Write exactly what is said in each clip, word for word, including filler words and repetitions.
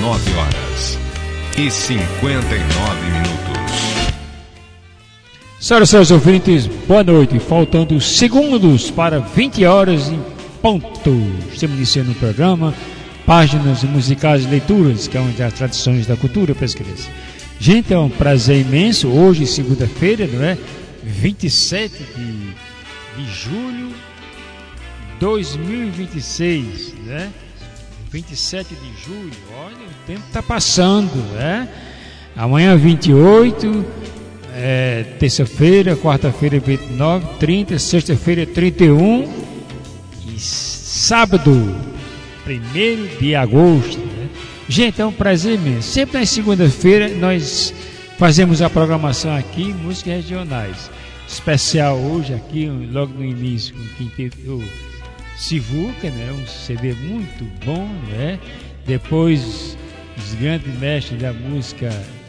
dezenove horas e cinquenta e nove minutos. Senhoras e senhores ouvintes, boa noite. Faltando segundos para vinte horas em ponto. Estamos iniciando o programa Páginas Musicais e Leituras, que é uma das tradições da cultura pesquisa. Gente, é um prazer imenso. Hoje, segunda-feira, não é? vinte e sete de julho de dois mil e vinte e seis, né? vinte e sete de julho, olha, o tempo está passando, né? Amanhã vinte e oito, é, terça-feira, quarta-feira vinte e nove, trinta, sexta-feira trinta e um e sábado primeiro de agosto, né? Gente, é um prazer imenso. Sempre na segunda-feira nós fazemos a programação aqui, músicas regionais. Especial hoje aqui, logo no início, com quem teve o Sivuca, né? Um C D muito bom, né? Depois os grandes mestres da música,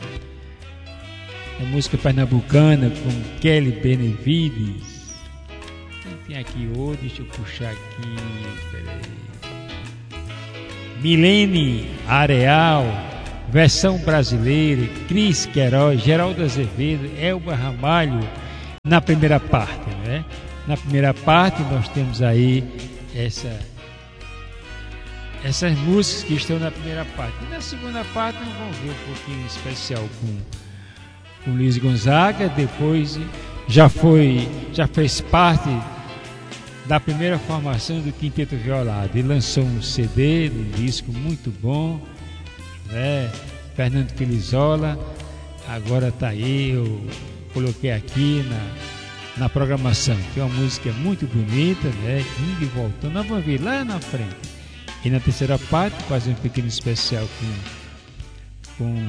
da música pernambucana, como Kelly Benevides. Quem tem aqui outro? Deixa eu puxar aqui. Peraí. Milene Areal, versão brasileira, Cris Queiroz, Geraldo Azevedo, Elba Ramalho, na primeira parte, né? Na primeira parte nós temos aí essa, essas músicas que estão na primeira parte. E na segunda parte nós vamos ver um pouquinho especial com, com Luiz Gonzaga. Depois já foi, já fez parte da primeira formação do Quinteto Violado. Ele lançou um C D, um disco muito bom, né? Fernando Filizola. Agora está aí, eu coloquei aqui na na programação, que é uma música muito bonita, né? Indo e voltando, nós vamos ver lá na frente. E na terceira parte, fazer um pequeno especial com, com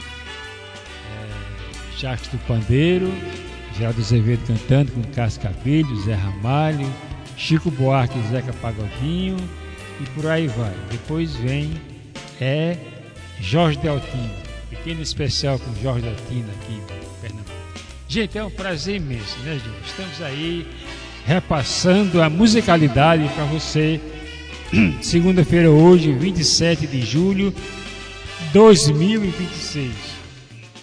é, Jacques do Pandeiro, Geraldo Azevedo cantando, com Cássio Cabello, Zé Ramalho, Chico Buarque e Zeca Pagodinho, e por aí vai. Depois vem é Jorge Deltino, pequeno especial com Jorge Deltino aqui em Pernambuco. Gente, é um prazer imenso, né, gente? Estamos aí repassando a musicalidade para você. Segunda-feira hoje, vinte e sete de julho de dois mil e vinte e seis.